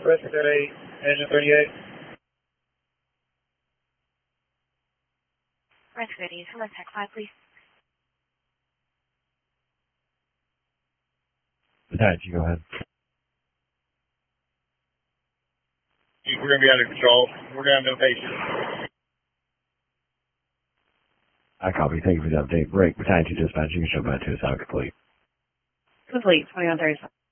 Rescue 38, engine 38. Rescue 38, hello, Tech 5, please. Hitachi, go ahead. We're going to be out of control. We're going to have no patience. I copy. Thank you for the update. Break. Hitachi dispatch. You can show back to us out complete. Complete, 2137.